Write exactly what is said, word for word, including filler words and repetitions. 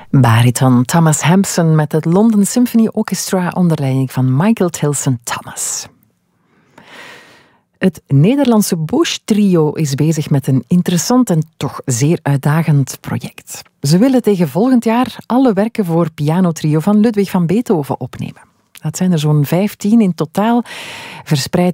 Bariton Thomas Hampson met het London Symphony Orchestra onder leiding van Michael Tilson Thomas. Het Nederlandse Bosch Trio is bezig met een interessant en toch zeer uitdagend project. Ze willen tegen volgend jaar alle werken voor pianotrio van Ludwig van Beethoven opnemen. Dat zijn er zo'n vijftien in totaal, verspreid